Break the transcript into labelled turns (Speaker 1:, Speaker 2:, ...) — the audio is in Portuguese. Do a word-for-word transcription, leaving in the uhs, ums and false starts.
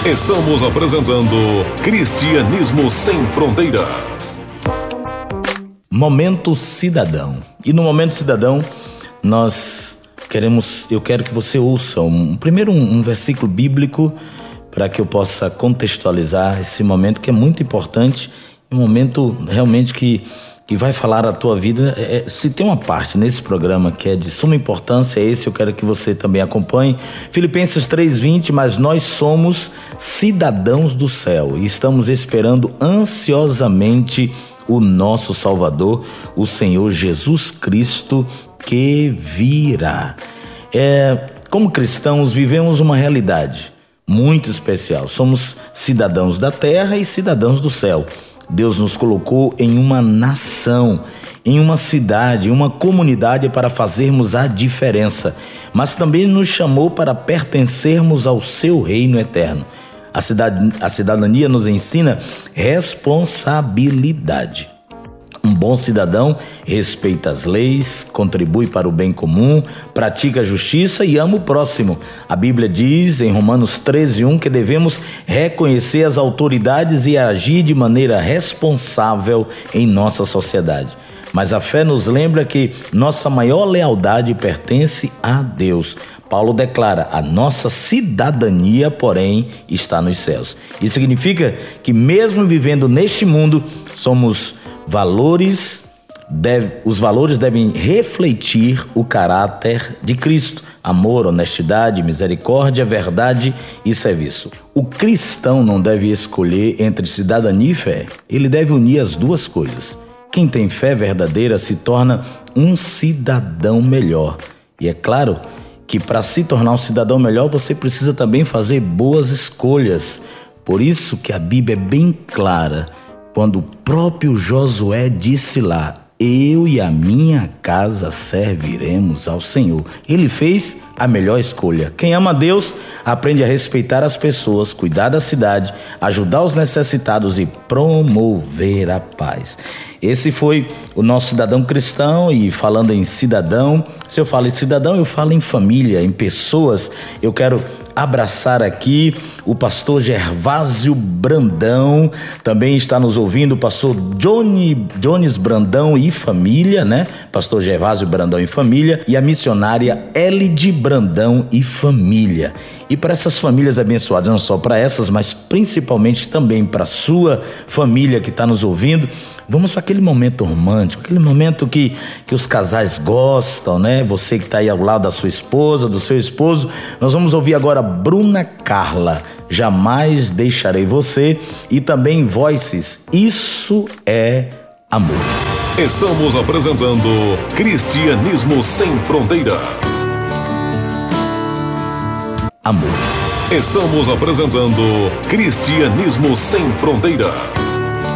Speaker 1: Estamos apresentando Cristianismo Sem Fronteiras.
Speaker 2: Momento Cidadão. E no Momento Cidadão, nós queremos, eu quero que você ouça um, primeiro um, um versículo bíblico para que eu possa contextualizar esse momento que é muito importante, um momento realmente que, que vai falar a tua vida. É, se tem uma parte nesse programa que é de suma importância, é esse, eu quero que você também acompanhe. Filipenses três, vinte, mas nós somos cidadãos do céu e estamos esperando ansiosamente o nosso Salvador, o Senhor Jesus Cristo, que virá. É, como cristãos, vivemos uma realidade muito especial. Somos cidadãos da terra e cidadãos do céu. Deus nos colocou em uma nação, em uma cidade, uma comunidade para fazermos a diferença, mas também nos chamou para pertencermos ao seu reino eterno. A, cidade, a cidadania nos ensina responsabilidade. Um bom cidadão respeita as leis, contribui para o bem comum, pratica a justiça e ama o próximo. A Bíblia diz em Romanos treze, um que devemos reconhecer as autoridades e agir de maneira responsável em nossa sociedade. Mas a fé nos lembra que nossa maior lealdade pertence a Deus. Paulo declara: a nossa cidadania, porém, está nos céus. Isso significa que mesmo vivendo neste mundo, somos valores, deve, os valores devem refletir o caráter de Cristo: amor, honestidade, misericórdia, verdade e serviço. O cristão não deve escolher entre cidadania e fé, ele deve unir as duas coisas. Quem tem fé verdadeira se torna um cidadão melhor. E é claro que para se tornar um cidadão melhor, você precisa também fazer boas escolhas. Por isso que a Bíblia é bem clara, quando o próprio Josué disse lá: eu e a minha casa serviremos ao Senhor. Ele fez a melhor escolha. Quem ama a Deus aprende a respeitar as pessoas, cuidar da cidade, ajudar os necessitados e promover a paz. Esse foi o nosso cidadão cristão. E falando em cidadão, se eu falo em cidadão, eu falo em família, em pessoas. Eu quero abraçar aqui o pastor Gervásio Brandão, também está nos ouvindo o pastor Johnny, Jones Brandão e família, né? Pastor Gervásio Brandão e família, e a missionária Elide Brandão e família. E para essas famílias abençoadas, não só para essas, mas principalmente também para a sua família que está nos ouvindo, vamos para aquele momento romântico, aquele momento que, que os casais gostam, né? Você que está aí ao lado da sua esposa, do seu esposo. Nós vamos ouvir agora Bruna Carla, Jamais Deixarei Você, e também Voices, Isso é Amor.
Speaker 1: Estamos apresentando Cristianismo Sem Fronteiras.
Speaker 2: Amor.
Speaker 1: Estamos apresentando Cristianismo Sem Fronteiras.